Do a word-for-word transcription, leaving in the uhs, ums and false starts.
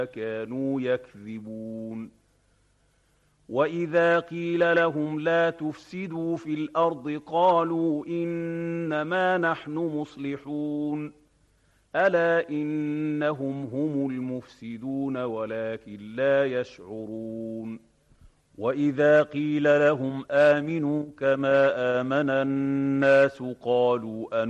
كانوا يكذبون وإذا قيل لهم لا تفسدوا في الأرض قالوا إنما نحن مصلحون ألا إنهم هم المفسدون ولكن لا يشعرون وإذا قيل لهم آمنوا كما آمن الناس قالوا أن